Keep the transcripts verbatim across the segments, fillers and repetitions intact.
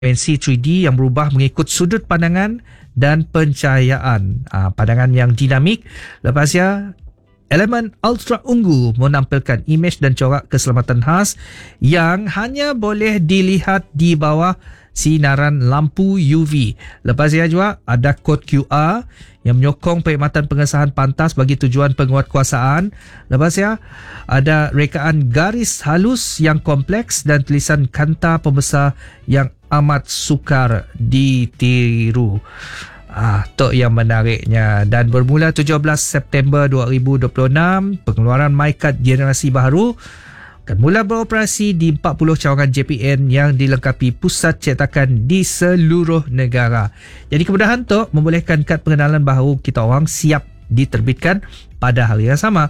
dimensi tiga D yang berubah mengikut sudut pandangan dan pencahayaan. Ha, pandangan yang dinamik. Lepas ya, elemen ultra ungu menampilkan imej dan corak keselamatan khas yang hanya boleh dilihat di bawah sinaran lampu U V. Lepas ya juga ada kod Q R yang menyokong perkhidmatan pengesahan pantas bagi tujuan penguatkuasaan. Lepas ya ada rekaan garis halus yang kompleks dan tulisan kanta pembesar yang amat sukar ditiru. Ah, tu yang menariknya. Dan bermula tujuh belas September dua ribu dua puluh enam, pengeluaran MyCard generasi baru akan mula beroperasi di empat puluh cawangan J P N yang dilengkapi pusat cetakan di seluruh negara. Jadi kemudahan tu membolehkan kad pengenalan baru kita orang siap diterbitkan pada hari yang sama.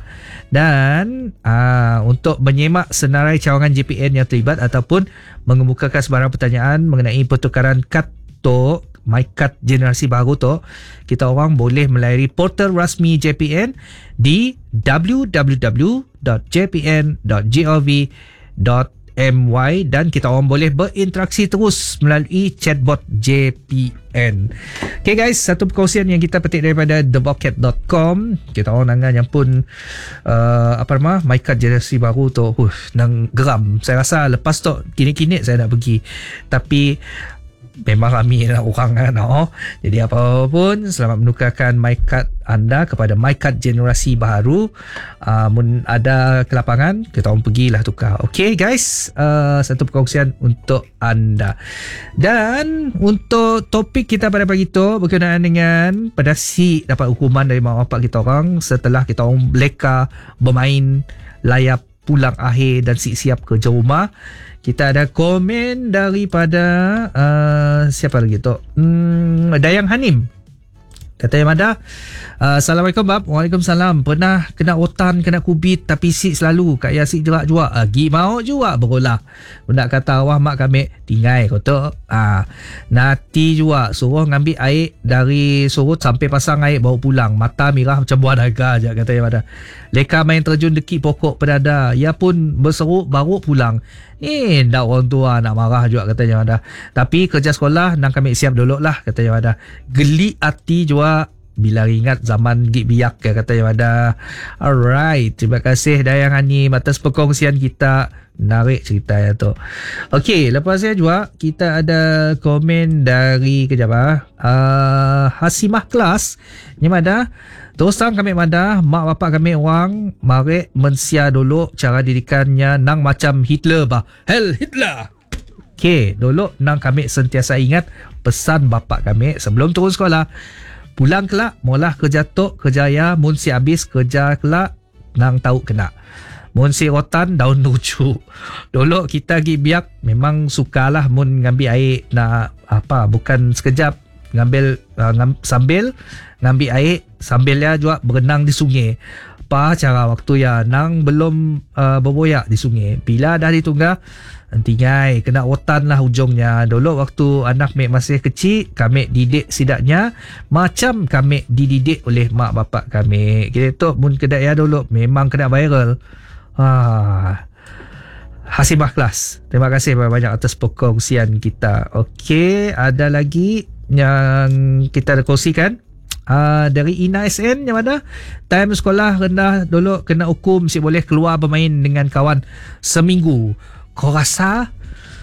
Dan aa, untuk menyemak senarai cawangan J P N yang terlibat ataupun mengemukakan sebarang pertanyaan mengenai pertukaran kad tu, MyCard generasi baru tu, kita orang boleh melayari portal rasmi J P N di w w w dot j p n dot gov dot m y dan kita orang boleh berinteraksi terus melalui chatbot J P N. Okay guys, satu perkongsian yang kita petik daripada the bocket dot com. Kita orang nangan yang pun uh, apa nama MyCard generasi baru tu, uh, nang geram. Saya rasa lepas tu kini-kini saya nak pergi. Tapi memang ramai lah orang kan. Oh. Jadi apa pun, selamat menukarkan MyCard anda kepada MyCard generasi baru. Uh, mun ada kelapangan, kita orang pergilah tukar. Okay guys, uh, satu perkongsian untuk anda. Dan untuk topik kita pada pagi tu berkenaan dengan pedasi dapat hukuman dari mak bapak kita orang setelah kita orang leka bermain layap pulang akhir dan siap-siap kerja rumah. Kita ada komen daripada uh, siapa lagi tu? Hmm, Dayang Hanim. Katanya Mada, uh, Assalamualaikum bab. Waalaikumsalam. Pernah kena otan, kena kubit tapi sik selalu. Kak Yasik jerak juga. Uh, gi mau juga berolah. Nak kata awah mak kami tinggai kata. Ah, nanti juga suruh ngambil air dari surut sampai pasang air bawa pulang. Mata merah macam buah naga aja katanya Mada. Leka main terjun dekik pokok pedada. Ia pun berseru baru pulang. Eh, dah orang tua nak marah juga katanya Mada. Tapi kerja sekolah nang kami siap dulu lah katanya Mada. Geli hati juga bila ingat zaman gig biak ya katanya Mada. Alright, terima kasih Dayang Hani atas perkongsian kita. Menarik ceritanya tu. Okey, lepas saya juga kita ada komen dari kejap ah. Uh, Hasimah kelas ni Mada. Terus terang kami Mada, mak bapak kami orang mari mensia dulu cara didikannya nang macam Hitler bah. Hell Hitler. Okey, dulu nang kami sentiasa ingat pesan bapak kami sebelum turun sekolah. Pulang kelak, mula kerja tok, kerja ya, mun si habis kerja kelak nang tahu kena. Mun si rotan daun lucu. Dulu kita gi biak memang sukalah mun ngambil air nak apa, bukan sekejap ngambil uh, ngam, sambil ngambil air sambil ya juga berenang di sungai. Apa cara waktu ya nang belum uh, berboyak di sungai. Bila dah ditunggah tinggai kena rotan lah ujungnya. Dulu waktu anak mek masih kecil, kami didik sidaknya macam kami dididik oleh mak bapak kami. Kita tu mun kedai ya dulu memang kena viral. Ha. Hasimah kelas. Terima kasih banyak atas perkongsian kita. Okey, ada lagi yang kita ada kongsikan. Uh, dari Ina S N yang ada time sekolah rendah dulu kena hukum si boleh keluar bermain dengan kawan seminggu. Kau rasa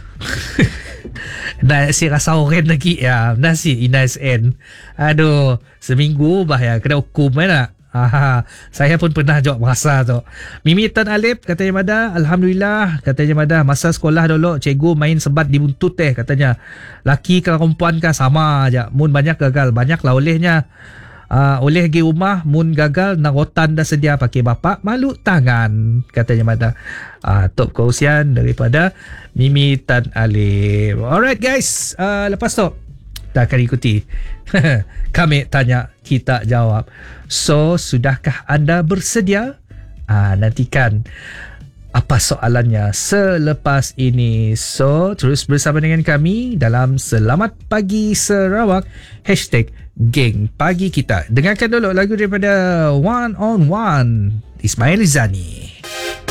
nah, si rasa orang lagi ya. Nah si Ina S N. Aduh, seminggu bahaya kena hukum kan. Aha, saya pun pernah jawab merasa tu. Mimi Tan Alip katanya Mada, Alhamdulillah katanya Mada, masa sekolah dulu cikgu main sebat dibuntut eh katanya. Laki ke perempuan kah sama aja. Mun banyak gagal, banyak lah olehnya. Uh, oleh pergi rumah, mun gagal nak rotan dah sedia pakai bapak, malu tangan katanya Mada. Uh, top keusian daripada Mimi Tan Alip. Alright guys, uh, lepas tu tak akan ikuti kami tanya, kita jawab. So, sudahkah anda bersedia? Ah, nantikan apa soalannya selepas ini. So, terus bersama dengan kami dalam Selamat Pagi Sarawak Hashtag Geng Pagi Kita. Dengarkan dulu lagu daripada One on One Ismail Zani.